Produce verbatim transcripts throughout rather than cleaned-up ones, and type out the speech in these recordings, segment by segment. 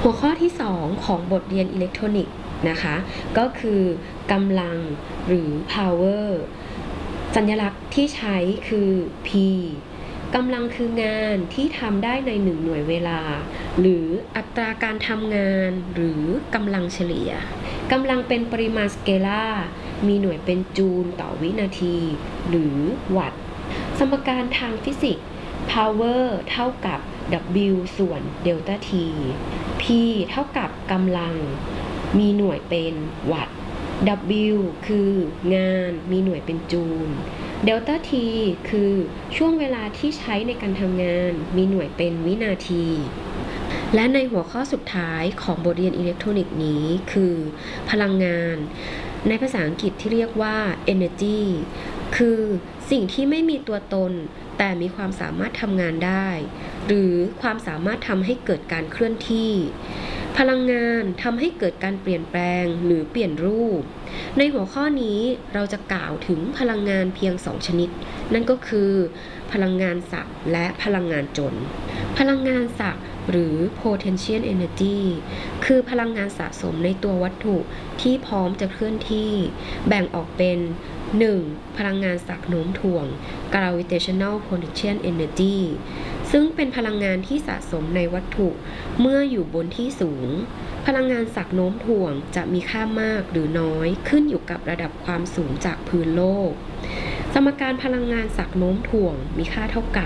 หัวข้อที่สองของบทเรียนอิเล็กทรอนิกส์นะคะก็คือกำลังหรือ power สัญลักษณ์ที่ใช้คือ P กำลังคืองานที่ทำได้ในหนึ่งหน่วยเวลาหรืออัตราการทำงานหรือกำลังเฉลี่ยกำลังเป็นปริมาณสเกลาร์มีหน่วยเป็นจูลต่อวินาทีหรือวัตต์สมการทางฟิสิกส์ power เท่ากับ W ส่วนเดลต้า T P เท่ากับกำลังมีหน่วยเป็นวัตต์ W คืองานมีหน่วยเป็นจูลเดลต้า T คือช่วงเวลาที่ใช้ในการทำงานมีหน่วยเป็นวินาทีและในหัวข้อสุดท้ายของบทเรียนอิเล็กทรอนิกส์นี้คือพลังงานในภาษาอังกฤษที่เรียกว่า energy คือสิ่งที่ไม่มีตัวตนแต่มีความสามารถทำงานได้หรือความสามารถทำให้เกิดการเคลื่อนที่พลังงานทำให้เกิดการเปลี่ยนแปลงหรือเปลี่ยนรูปในหัวข้อนี้เราจะกล่าวถึงพลังงานเพียงสองชนิดนั่นก็คือพลังงานศักย์และพลังงานจลพลังงานศักย์หรือ potential energy คือพลังงานสะสมในตัววัตถุที่พร้อมจะเคลื่อนที่แบ่งออกเป็นหนึ่งพลังงานศักย์โน้มถ่วง gravitational potential energy ซึ่งเป็นพลังงานที่สะสมในวัตถุเมื่ออยู่บนที่สูงพลังงานศักย์โน้มถ่วงจะมีค่ามากหรือน้อยขึ้นอยู่กับระดับความสูงจากพื้นโลกสมการพลังงานศักย์โน้มถ่วงมีค่าเท่ากับ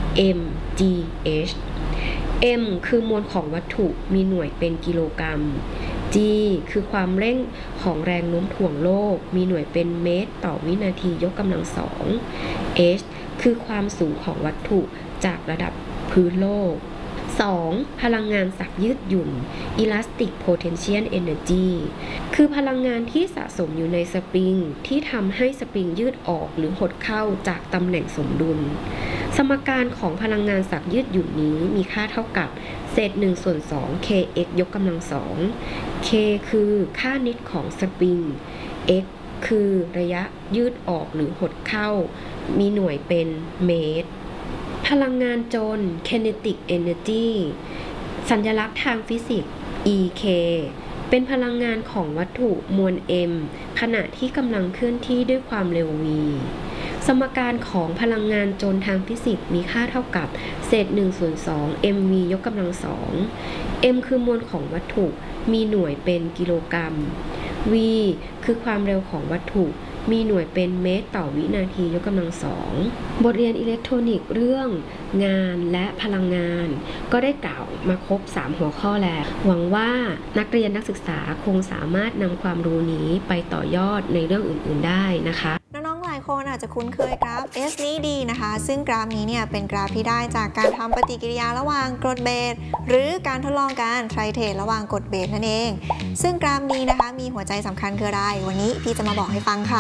mgh m คือมวลของวัตถุมีหน่วยเป็นกิโลกรัม g คือความเร่งของแรงโน้มถ่วงโลกมีหน่วยเป็นเมตรต่อวินาทียกกำลังสอง h คือความสูงของวัตถุจากระดับพื้นโลก สอง. พลังงานศักย์ยืดหยุ่น elastic potential energy คือพลังงานที่สะสมอยู่ในสปริงที่ทำให้สปริงยืดออกหรือหดเข้าจากตำแหน่งสมดุลสมการของพลังงานศักย์ยืดหยุ่นนี้มีค่าเท่ากับเศษหนึ่งส่วนสอง kx ยกกำลังสอง k คือค่านิดของสปริง x คือระยะยืดออกหรือหดเข้ามีหน่วยเป็นเมตรพลังงานจล kinetic energy สัญลักษณ์ทางฟิสิกส์ E K เป็นพลังงานของวัตถุมวล m ขณะที่กำลังเคลื่อนที่ด้วยความเร็ว v สมการของพลังงานจลทางฟิสิกส์มีค่าเท่ากับเศษหนึ่งส่วนสอง mv ยกกำลังสอง m คือมวลของวัตถุมีหน่วยเป็นกิโลกรัม v คือความเร็วของวัตถุมีหน่วยเป็นเมตรต่อวินาทียกกำลังสองบทเรียนอิเล็กทรอนิกส์เรื่องงานและพลังงานก็ได้กล่าวมาครบสามหัวข้อแล้วหวังว่านักเรียนนักศึกษาคงสามารถนำความรู้นี้ไปต่อยอดในเรื่องอื่นๆได้นะคะน้องๆหลายคนอาจจะคุ้นเคยกราฟ S นี้ดีนะคะซึ่งกราฟนี้เนี่ยเป็นกราฟที่ได้จากการทำปฏิกิริยาระหว่างกรดเบสหรือการทดลองการไทรเทรดระหว่างกรดเบสนั่นเองซึ่งกราฟนี้นะคะมีหัวใจสำคัญคืออะไรวันนี้พี่จะมาบอกให้ฟังค่ะ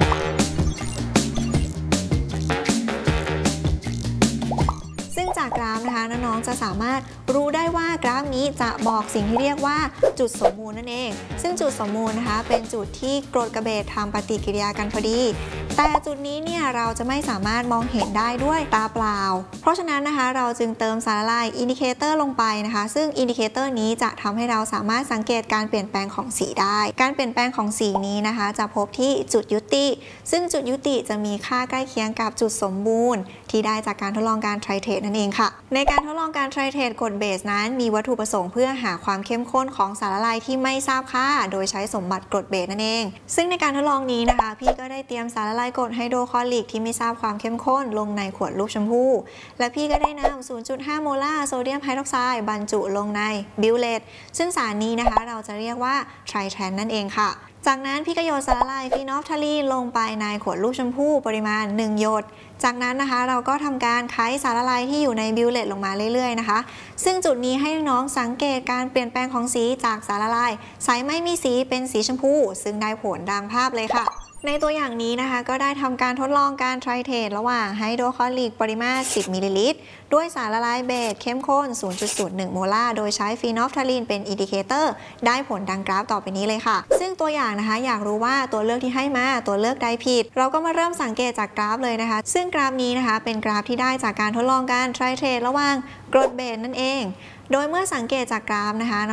ซึ่งจากกราฟนะคะน้องๆจะสามารถรู้ได้ว่ากราฟนี้จะบอกสิ่งที่เรียกว่าจุดสมมูลนั่นเองซึ่งจุดสมมูลนะคะเป็นจุดที่กรดกับเบสทำปฏิกิริยากันพอดีแต่จุดนี้เนี่ยเราจะไม่สามารถมองเห็นได้ด้วยตาเปล่าเพราะฉะนั้นนะคะเราจึงเติมสารละลายอินดิเคเตอร์ลงไปนะคะซึ่งอินดิเคเตอร์นี้จะทำให้เราสามารถสังเกตการเปลี่ยนแปลงของสีได้การเปลี่ยนแปลงของสีนี้นะคะจะพบที่จุดยุติซึ่งจุดยุติจะมีค่าใกล้เคียงกับจุดสมบูรณ์ที่ได้จากการทดลองการไทรเทรดนั่นเองค่ะในการทดลองการไทรเทรดกรดเบสนั้นมีวัตถุประสงค์เพื่อหาความเข้มข้นของสารละลายที่ไม่ทราบค่าโดยใช้สมบัติกรดเบสนั่นเองซึ่งในการทดลองนี้นะคะพี่ก็ได้เตรียมสารละลายกรดไฮโดรคลอริกที่ไม่ทราบความเข้มข้นลงในขวดรูปชมพูและพี่ก็ได้นำ ศูนย์จุดห้า โมลาร์โซเดียมไฮดรอกไซด์บรรจุลงในบิวเลตซึ่งสารนี้นะคะเราจะเรียกว่าไทรแทนนั่นเองค่ะจากนั้นพี่ก็โยนสารละลายฟีนอลฟทาลีนลงไปในขวดลูกชมพูปริมาณหนึ่งหยดจากนั้นนะคะเราก็ทำการไขสารละลายที่อยู่ในบิวเลตลงมาเรื่อยๆนะคะซึ่งจุดนี้ให้น้องสังเกตการเปลี่ยนแปลงของสีจากสารละลายใสไม่มีสีเป็นสีชมพูซึ่งได้ผลดังภาพเลยค่ะในตัวอย่างนี้นะคะก็ได้ทำการทดลองการไทรเทรดระหว่างไฮโดรคลอริกปริมาตรสิบมิลลิลิตรด้วยสารละลายเบสเข้มข้น ศูนย์จุดศูนย์หนึ่ง โมลาร์โดยใช้ฟีนอลฟทาลีนเป็นอินดิเคเตอร์ได้ผลดังกราฟต่อไปนี้เลยค่ะซึ่งตัวอย่างนะคะอยากรู้ว่าตัวเลือกที่ให้มาตัวเลือกใดผิดเราก็มาเริ่มสังเกตจากกราฟเลยนะคะซึ่งกราฟนี้นะคะเป็นกราฟที่ได้จากการทดลองการไทรเทรดระหว่างกรดเบสนั่นเองโดยเมื่อสังเกตจากกราฟนะคะ